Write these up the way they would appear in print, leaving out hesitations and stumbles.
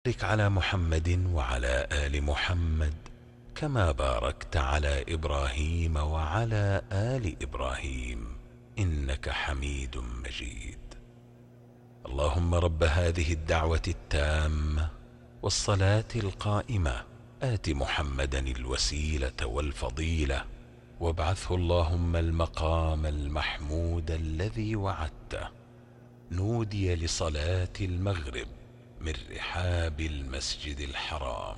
بارك على محمد وعلى آل محمد كما باركت على إبراهيم وعلى آل إبراهيم إنك حميد مجيد. اللهم رب هذه الدعوة التامة والصلاة القائمة آت محمدا الوسيلة والفضيلة وابعثه اللهم المقام المحمود الذي وعدته. نودي لصلاة المغرب من رحاب المسجد الحرام.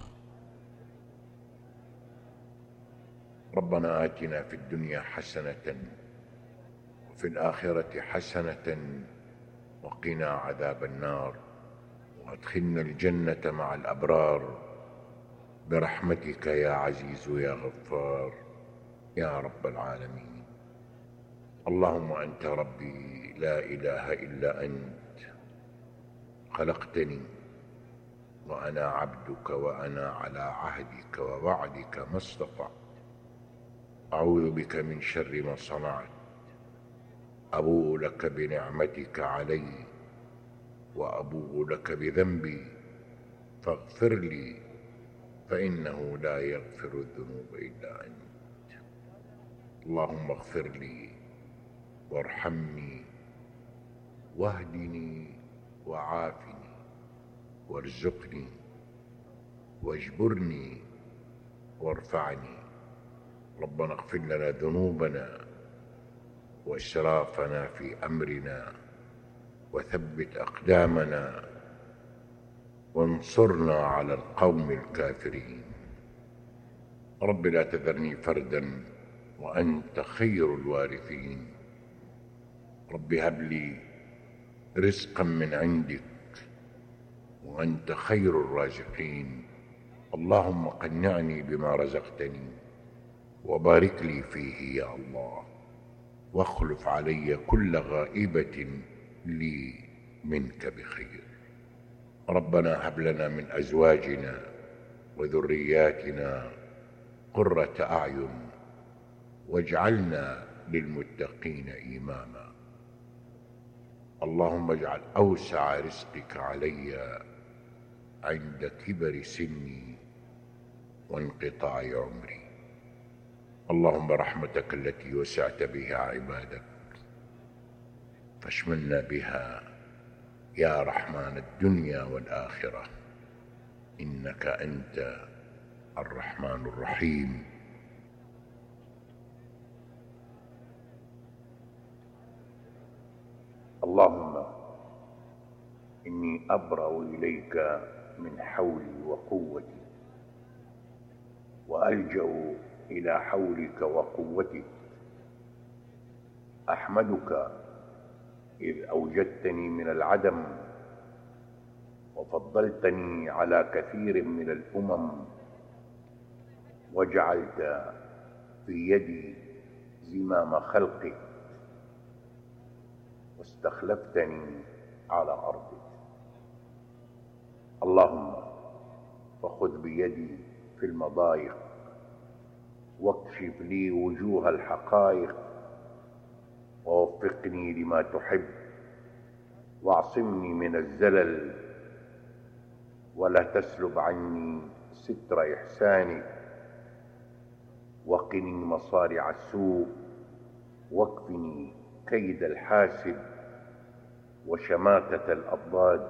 ربنا آتنا في الدنيا حسنة وفي الآخرة حسنة وقنا عذاب النار وادخلنا الجنة مع الأبرار برحمتك يا عزيز يا غفار يا رب العالمين. اللهم أنت ربي لا إله إلا أنت، خلقتني وأنا عبدك وأنا على عهدك ووعدك ما استطعت. أعوذ بك من شر ما صنعت، أبوء لك بنعمتك علي وأبوء لك بذنبي فاغفر لي فإنه لا يغفر الذنوب إلا أنت. اللهم اغفر لي وارحمني واهدني وعافني وارزقني واجبرني وارفعني. ربنا اغفر لنا ذنوبنا وإسرافنا في أمرنا وثبت أقدامنا وانصرنا على القوم الكافرين. رب لا تذرني فردا وأنت خير الوارثين. رب هب لي رزقا من عندك وأنت خير الرازقين. اللهم قنعني بما رزقتني وبارك لي فيه يا الله، واخلف علي كل غائبة لي منك بخير. ربنا هب لنا من أزواجنا وذرياتنا قرة أعين واجعلنا للمتقين إماما. اللهم اجعل أوسع رزقك علي عند كبر سني وانقطاع عمري. اللهم رحمتك التي وسعت بها عبادك فاشملنا بها يا رحمن الدنيا والآخرة، إنك أنت الرحمن الرحيم. اللهم إني أبرأ إليك من حولي وقوتي وألجأ إلى حولك وقوتك. أحمدك إذ أوجدتني من العدم وفضلتني على كثير من الأمم وجعلت في يدي زمام خلقك واستخلفتني على أرضك. اللهم فخذ بيدي في المضايق واكشف لي وجوه الحقائق ووفقني لما تحب واعصمني من الزلل ولا تسلب عني ستر إحسانك. وقني مصارع السوء واكفني كيد الحاسد وشماتة الأضداد.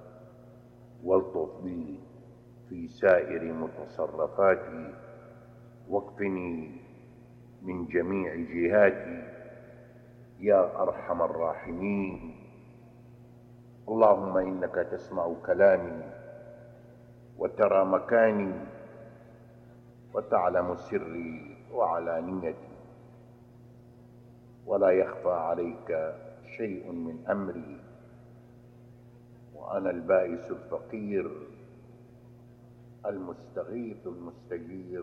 والطف بي في سائر متصرفاتي واكفني من جميع جهاتي يا أرحم الراحمين. اللهم إنك تسمع كلامي وترى مكاني وتعلم سري وعلانيتي ولا يخفى عليك شيء من أمري، وأنا البائس الفقير المستغيث المستجير.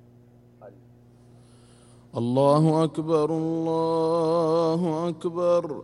الله أكبر الله أكبر.